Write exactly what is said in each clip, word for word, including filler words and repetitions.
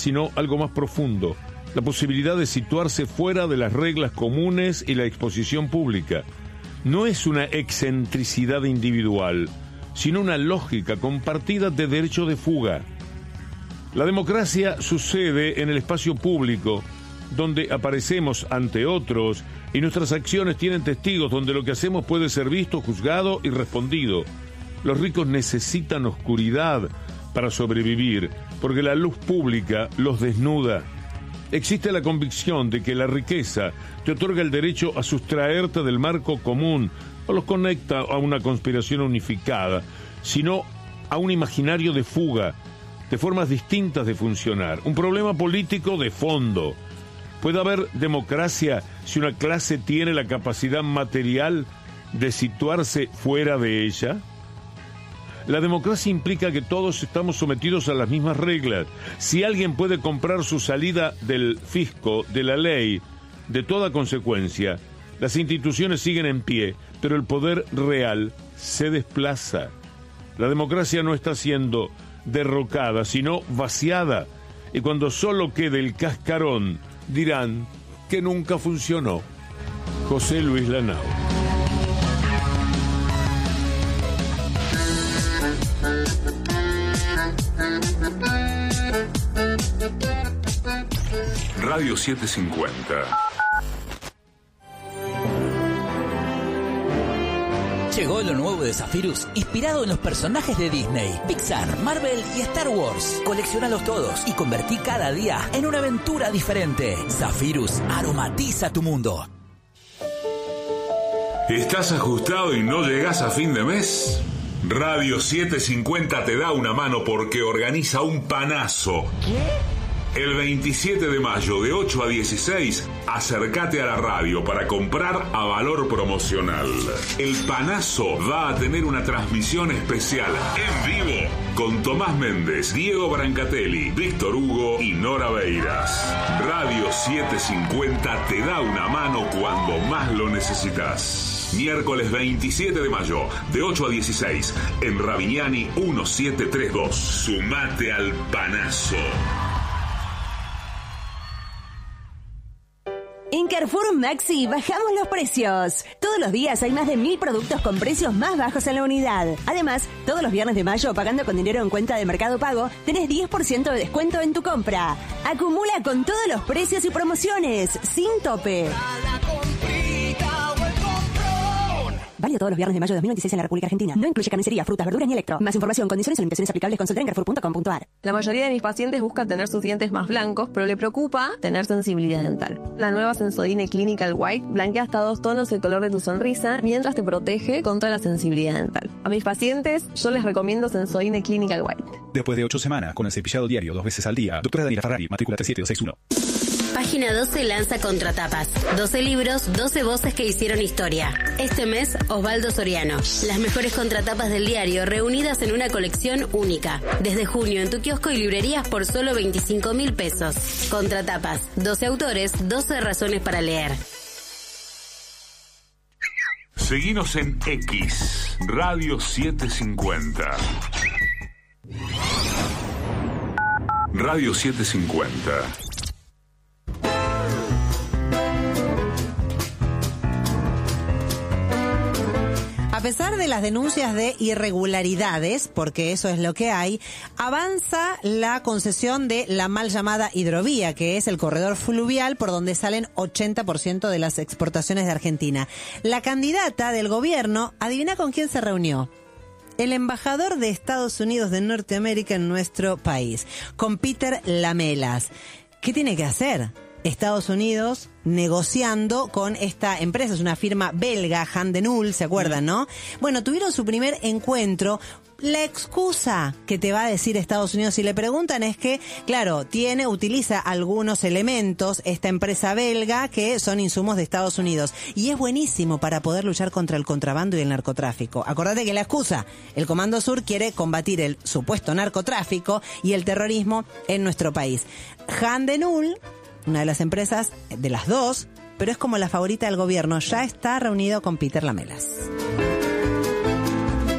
sino algo más profundo, la posibilidad de situarse fuera de las reglas comunes y la exposición pública. No es una excentricidad individual, sino una lógica compartida de derecho de fuga. La democracia sucede en el espacio público, donde aparecemos ante otros y nuestras acciones tienen testigos, donde lo que hacemos puede ser visto, juzgado y respondido. Los ricos necesitan oscuridad para sobrevivir, porque la luz pública los desnuda. Existe la convicción de que la riqueza te otorga el derecho a sustraerte del marco común, no los conecta a una conspiración unificada, sino a un imaginario de fuga, de formas distintas de funcionar, un problema político de fondo. ¿Puede haber democracia si una clase tiene la capacidad material de situarse fuera de ella? La democracia implica que todos estamos sometidos a las mismas reglas. Si alguien puede comprar su salida del fisco, de la ley, de toda consecuencia, las instituciones siguen en pie, pero el poder real se desplaza. La democracia no está siendo derrocada, sino vaciada. Y cuando solo quede el cascarón, dirán que nunca funcionó. José Luis Lanao. Radio setecientos cincuenta. Llegó lo nuevo de Zephyrus, inspirado en los personajes de Disney, Pixar, Marvel y Star Wars. Colecciónalos todos y convertí cada día en una aventura diferente. Zephyrus aromatiza tu mundo. ¿Estás ajustado y no llegás a fin de mes? Radio setecientos cincuenta te da una mano porque organiza un panazo. ¿Qué? El veintisiete de mayo de ocho a dieciséis, acércate a la radio para comprar a valor promocional. El panazo va a tener una transmisión especial en vivo con Tomás Méndez, Diego Brancatelli, Víctor Hugo y Nora Beiras. Radio setecientos cincuenta te da una mano cuando más lo necesitas. Miércoles veintisiete de mayo, de ocho a dieciséis, en Ravignani diecisiete treinta y dos. Sumate al panazo. En Carrefour Maxi bajamos los precios. Todos los días hay más de mil productos con precios más bajos en la unidad. Además, todos los viernes de mayo, pagando con dinero en cuenta de Mercado Pago, tenés diez por ciento de descuento en tu compra. Acumula con todos los precios y promociones, sin tope. Válido todos los viernes de mayo de dos mil veintiséis en la República Argentina. No incluye carnicería, frutas, verduras ni electro. Más información, condiciones y limitaciones aplicables, consulta en carrefour punto com punto a r. La mayoría de mis pacientes buscan tener sus dientes más blancos, pero le preocupa tener sensibilidad dental. La nueva Sensodyne Clinical White blanquea hasta dos tonos el color de tu sonrisa, mientras te protege contra la sensibilidad dental. A mis pacientes, yo les recomiendo Sensodyne Clinical White. Después de ocho semanas, con el cepillado diario dos veces al día, doctora Daniela Ferrari, matrícula tres siete dos seis uno. Página doce lanza Contratapas. doce libros, doce voces que hicieron historia. Este mes, Osvaldo Soriano. Las mejores contratapas del diario reunidas en una colección única. Desde junio en tu kiosco y librerías por solo veinticinco mil pesos. Contratapas. doce autores, doce razones para leer. Seguinos en X, Radio setecientos cincuenta. Radio setecientos cincuenta. A pesar de las denuncias de irregularidades, porque eso es lo que hay, avanza la concesión de la mal llamada hidrovía, que es el corredor fluvial por donde salen ochenta por ciento de las exportaciones de Argentina. La candidata del gobierno, adivina con quién se reunió. El embajador de Estados Unidos de Norteamérica en nuestro país, con Peter Lamelas. ¿Qué tiene que hacer Estados Unidos negociando con esta empresa? Es una firma belga, Handenul, ¿se acuerdan, no? Bueno, tuvieron su primer encuentro. La excusa que te va a decir Estados Unidos si le preguntan es que, claro, tiene, utiliza algunos elementos esta empresa belga que son insumos de Estados Unidos. Y es buenísimo para poder luchar contra el contrabando y el narcotráfico. Acordate que la excusa, el Comando Sur quiere combatir el supuesto narcotráfico y el terrorismo en nuestro país. Handenul, una de las empresas, de las dos, pero es como la favorita del gobierno, ya está reunido con Peter Lamelas.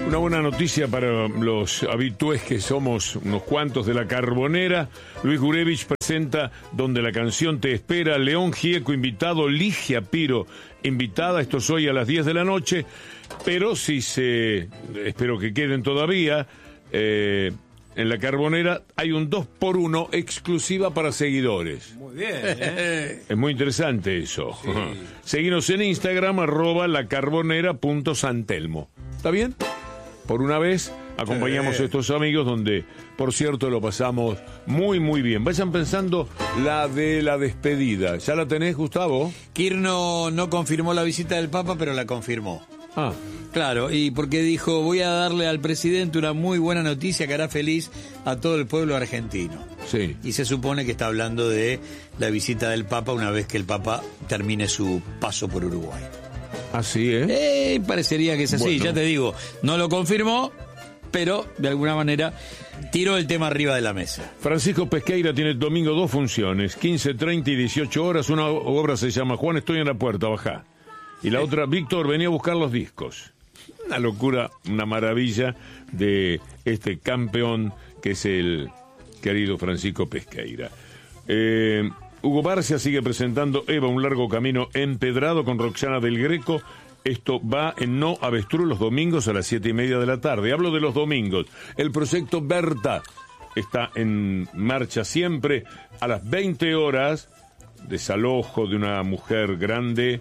Una buena noticia para los habitués que somos unos cuantos de La Carbonera. Luis Gurevich presenta Donde la canción te espera. León Gieco invitado, Ligia Piro invitada. Esto es hoy a las diez de la noche. Pero si se... espero que queden todavía... Eh, en La Carbonera hay un dos por uno exclusiva para seguidores. Muy bien, ¿eh? Es muy interesante eso. Sí. Seguinos en Instagram, arroba lacarbonera.santelmo. ¿Está bien? Por una vez acompañamos Sí. a estos amigos donde, por cierto, lo pasamos muy, muy bien. Vayan pensando la de la despedida. ¿Ya la tenés, Gustavo? Kirno no confirmó la visita del Papa, pero la confirmó. Ah, Claro, y porque dijo, voy a darle al presidente una muy buena noticia que hará feliz a todo el pueblo argentino. sí. Y se supone que está hablando de la visita del Papa una vez que el Papa termine su paso por Uruguay. Así, ¿eh? Eh, parecería que es así, Bueno. ya te digo, no lo confirmó, pero de alguna manera tiró el tema arriba de la mesa. Francisco Pesqueira tiene el domingo dos funciones, quince, treinta y dieciocho horas. Una obra se llama Juan, estoy en la puerta, bajá. Y la otra, Víctor, venía a buscar los discos. Una locura, una maravilla de este campeón que es el querido Francisco Pesqueira. Eh, Hugo Barcia sigue presentando Eva, un largo camino empedrado con Roxana del Greco. Esto va en No Avestruz los domingos a las siete y media de la tarde. Hablo de los domingos. El proyecto Berta está en marcha siempre a las veinte horas. Desalojo de una mujer grande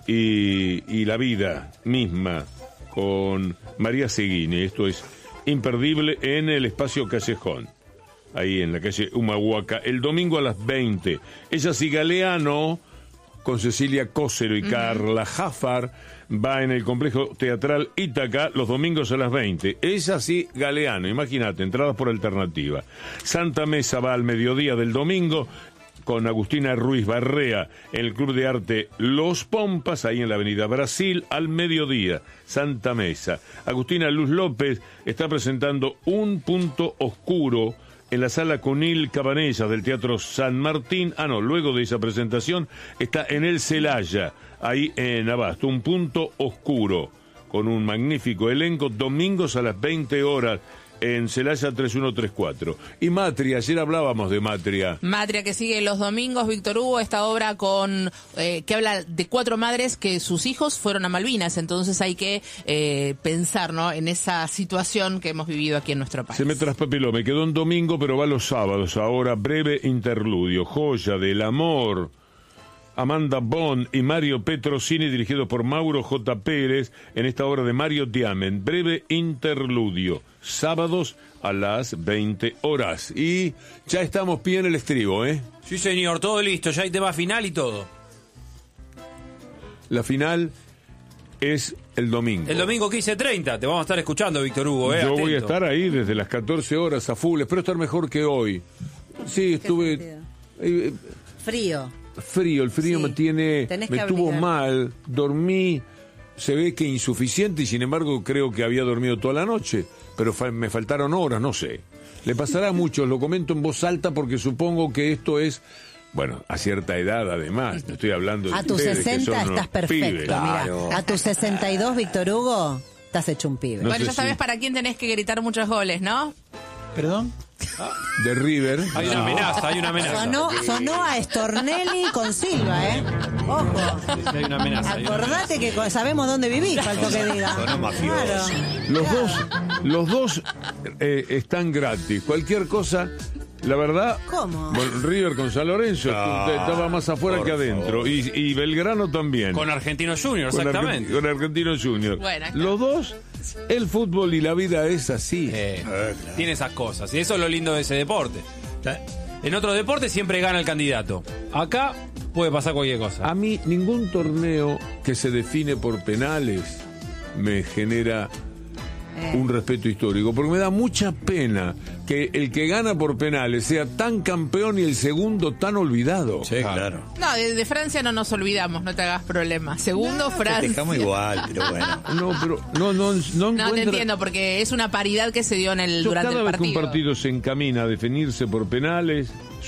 y, y la vida misma con María Seguini. Esto es imperdible en el espacio Callejón, ahí en la calle Humahuaca, el domingo a las veinte. Ella sí Galeano, con Cecilia Cócero y uh-huh. Carla Jafar, va en el complejo teatral Ítaca los domingos a las veinte. Ella sí Galeano, imagínate, entradas por alternativa. Santa Mesa va al mediodía del domingo, con Agustina Ruiz Barrea en el Club de Arte Los Pompas, ahí en la Avenida Brasil, al mediodía, Santa Mesa. Agustina Luz López está presentando Un Punto Oscuro en la Sala Cunil Cabanellas del Teatro San Martín. Ah, no, luego de esa presentación está en el Celaya, ahí en Abasto, Un Punto Oscuro, con un magnífico elenco, domingos a las veinte horas, en Celaya tres uno tres cuatro. Y Matria, ayer hablábamos de Matria. Matria que sigue los domingos, Víctor Hugo, esta obra con eh, que habla de cuatro madres que sus hijos fueron a Malvinas, entonces hay que eh, pensar, ¿no?, en esa situación que hemos vivido aquí en nuestro país. Se me traspapeló, me quedó un domingo, pero va los sábados. Ahora, breve interludio, Joya del Amor, Amanda Bond y Mario Petrosini, dirigido por Mauro J. Pérez, en esta obra de Mario Diamen. Breve interludio, sábados a las veinte horas. Y ya estamos pie en el estribo, ¿eh? Sí, señor, todo listo, ya hay tema final y todo. La final es el domingo. El domingo quince treinta, te vamos a estar escuchando, Víctor Hugo, ¿eh? Yo Atento. voy a estar ahí desde las catorce horas a full. Espero estar mejor que hoy. Sí, estuve... Eh, Frío. Frío, el frío Sí, me tiene, tenés me que tuvo abrigar. mal, dormí, se ve que insuficiente y sin embargo creo que había dormido toda la noche, pero fa- me faltaron horas, no sé. Le pasará a muchos, lo comento en voz alta porque supongo que esto es, bueno, a cierta edad además, no estoy hablando de A tus ustedes, que sesenta son unos estás perfecto, pibes. mira. Claro. A tus sesenta y dos, Víctor Hugo, estás hecho un pibe. No bueno, sé ya sabes si- para quién tenés que gritar muchos goles, ¿no? ¿Perdón? De River. Hay una amenaza, hay una amenaza. Sonó, sonó a Stornelli con Silva, ¿eh? Ojo. Hay una amenaza. hay una Acordate que co- sabemos dónde vivís, faltó que diga. Sonó mafioso. Claro. Los dos, los dos eh, están gratis. Cualquier cosa, la verdad. ¿Cómo? Bueno, River con San Lorenzo Ah, estaba más afuera por que adentro. favor. Y, y Belgrano también. Con Argentino Junior, Con exactamente. Argent- con Argentino Junior. Bueno, está. Los dos, el fútbol y la vida es así. Eh, Eh, claro. tiene esas cosas, y eso es lo lindo de ese deporte. En otro deporte siempre gana el candidato. Acá puede pasar cualquier cosa. A mí ningún torneo que se define por penales me genera un respeto histórico, porque me da mucha pena que el que gana por penales sea tan campeón y el segundo tan olvidado. Sí, claro. No, de, de Francia no nos olvidamos, no te hagas problema. Segundo, Francia. Festejamos igual, pero bueno. No, pero no, no, no No, te encuentra- entiendo, porque es una paridad que se dio en el Yo durante cada el vez que un partido. partido se encamina a definirse por penales,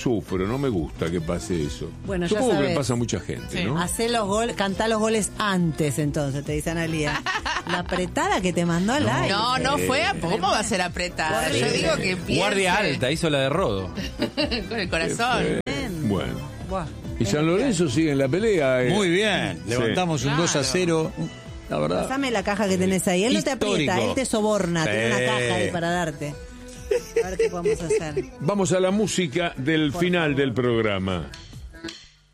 sufro, no me gusta que pase eso. Bueno, ya Supongo que sabes. le pasa a mucha gente, Sí. ¿no? Hacé los goles, cantá los goles antes, entonces, te dice Analía. La apretada que te mandó al aire. No, no fue. a- ¿Cómo va a ser apretada? Yo digo que piense Guardia alta, hizo la de Rodo. con el corazón. Eh, bueno. Buah. Y San Lorenzo sigue en la pelea. eh. Muy bien, Sí. levantamos un Claro. dos a cero. La verdad. Pasame la caja que tenés ahí. Él no te aprieta, Histórico. él te soborna. Tiene una Sí. caja ahí para darte. A ver qué podemos hacer. Vamos a la música del final del programa.